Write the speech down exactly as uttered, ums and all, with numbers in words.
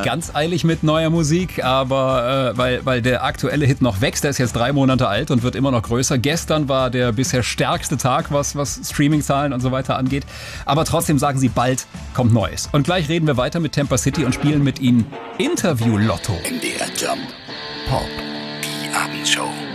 nicht ganz eilig mit neuer Musik, aber äh, weil, weil der aktuelle Hit noch wächst, der ist jetzt drei Monate alt und wird immer noch größer. Gestern war der bisher stärkste Tag, was, was Streaming-Zahlen und so weiter angeht. Aber trotzdem sagen sie, bald kommt Neues. Und gleich reden wir weiter mit Temper City und spielen mit ihnen Interview Lotto. N D R Jump Pop, die Abendshow.